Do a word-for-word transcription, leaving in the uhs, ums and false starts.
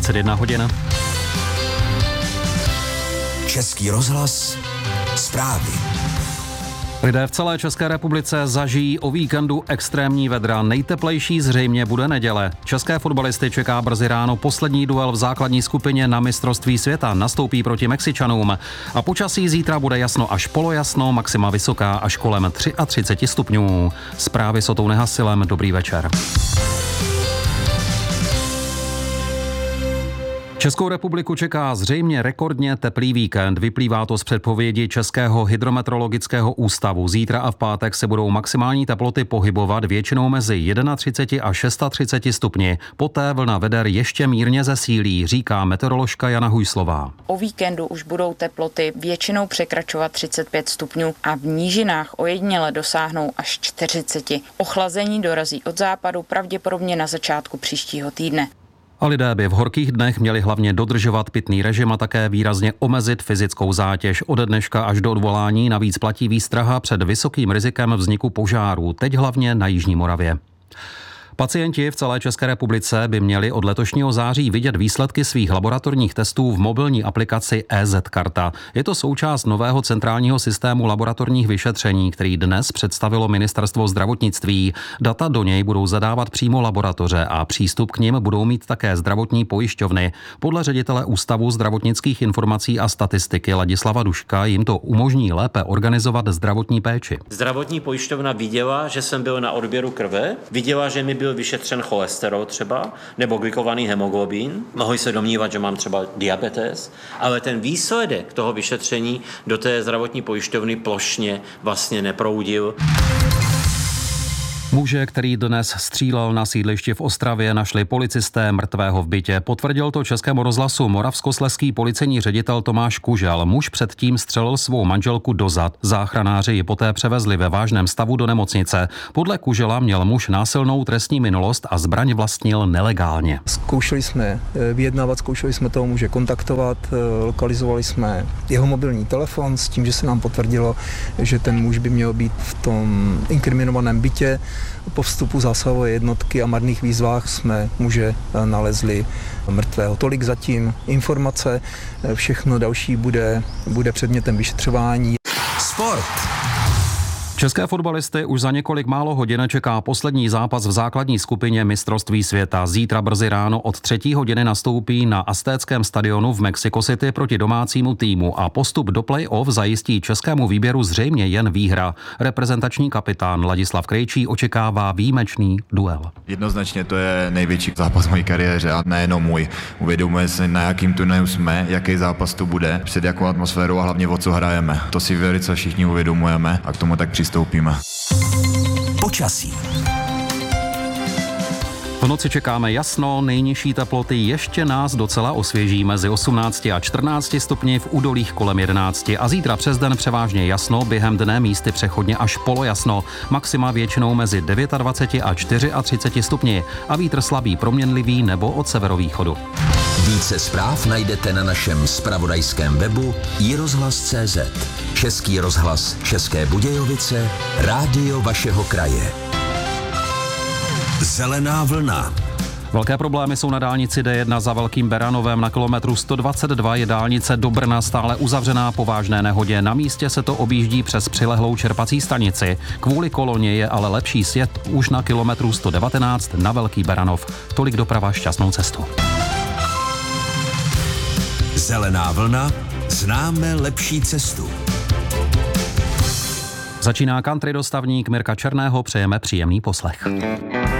dvacet jedna hodin. Český rozhlas, zprávy. Lidé v celé České republice zažijí o víkendu extrémní vedra. Nejteplejší zřejmě bude neděle. České fotbalisty čeká brzy ráno poslední duel v základní skupině na mistrovství světa. Nastoupí proti Mexičanům. A počasí zítra bude jasno až polojasno, maxima vysoká až kolem třicet tři stupňů. Zprávy s Otou Nehasilem. Dobrý večer. Českou republiku čeká zřejmě rekordně teplý víkend. Vyplývá to z předpovědi Českého hydrometeorologického ústavu. Zítra a v pátek se budou maximální teploty pohybovat většinou mezi třicet jedna a třicet šest stupni. Poté vlna veder ještě mírně zesílí, říká meteoroložka Jana Hujslová. O víkendu už budou teploty většinou překračovat třicet pět stupňů a v nížinách ojediněle dosáhnou až čtyřicet. Ochlazení dorazí od západu pravděpodobně na začátku příštího týdne. A lidé by v horkých dnech měli hlavně dodržovat pitný režim a také výrazně omezit fyzickou zátěž. Ode dneška až do odvolání navíc platí výstraha před vysokým rizikem vzniku požárů, teď hlavně na jižní Moravě. Pacienti v celé České republice by měli od letošního září vidět výsledky svých laboratorních testů v mobilní aplikaci E Z Karta. Je to součást nového centrálního systému laboratorních vyšetření, který dnes představilo Ministerstvo zdravotnictví. Data do něj budou zadávat přímo laboratoře a přístup k nim budou mít také zdravotní pojišťovny. Podle ředitele Ústavu zdravotnických informací a statistiky Ladislava Duška jim to umožní lépe organizovat zdravotní péči. Zdravotní pojišťovna viděla, že jsem byl na odběru krve, viděla, že mi byl vyšetřen cholesterol třeba, nebo glykovaný hemoglobin. Mohli se domnívat, že mám třeba diabetes, ale ten výsledek toho vyšetření do té zdravotní pojišťovny plošně vlastně neproudil. Muže, který dnes střílel na sídlišti v Ostravě, našli policisté mrtvého v bytě. Potvrdil to Českému rozhlasu moravskoslezský policejní ředitel Tomáš Kužel. Muž předtím střelil svou manželku do zad. Záchranáři ji poté převezli ve vážném stavu do nemocnice. Podle Kužela měl muž násilnou trestní minulost a zbraň vlastnil nelegálně. Zkoušeli jsme vyjednávat, zkoušeli jsme toho muže kontaktovat, lokalizovali jsme jeho mobilní telefon s tím, že se nám potvrdilo, že ten muž by měl být v tom inkriminovaném bytě. Po vstupu zásahové jednotky a marných výzvách jsme muže nalezli mrtvého. Tolik zatím informace, všechno další bude, bude předmětem vyšetřování. Sport. České fotbalisty už za několik málo hodin čeká poslední zápas v základní skupině mistrovství světa. Zítra brzy ráno od třetí hodiny nastoupí na Aztéckém stadionu v Mexico City proti domácímu týmu a postup do play-off zajistí českému výběru zřejmě jen výhra. Reprezentační kapitán Ladislav Krejčí očekává výjimečný duel. Jednoznačně to je největší zápas v mojí kariéře a nejenom můj. Uvědomuje se, na jakým turnaji jsme, jaký zápas to bude, před jakou atmosférou a hlavně o co hrajeme. To si velice všichni uvědomujeme a k tomu tak přistoupíme. Počasí. V noci čekáme jasno, nejnižší teploty ještě nás docela osvěží mezi osmnácti a čtrnácti stupni, v údolích kolem jedenácti a zítra přes den převážně jasno, během dne místy přechodně až polojasno, maxima většinou mezi dvaceti devíti a třiceti čtyřmi stupni a vítr slabý proměnlivý nebo od severovýchodu. Více zpráv najdete na našem zpravodajském webu i rozhlas tečka cé zet. Český rozhlas České Budějovice, rádio vašeho kraje. Zelená vlna. Velké problémy jsou na dálnici D jedna za Velkým Beranovem. Na kilometru sto dvacet dva je dálnice do Brna stále uzavřená po vážné nehodě. Na místě se to objíždí přes přilehlou čerpací stanici. Kvůli koloně je ale lepší sjet už na kilometru sto devatenáct na Velký Beranov. Tolik doprava, šťastnou cestu. Zelená vlna, známe lepší cestu. Začíná country dostavník Mirka Černého, přejeme příjemný poslech.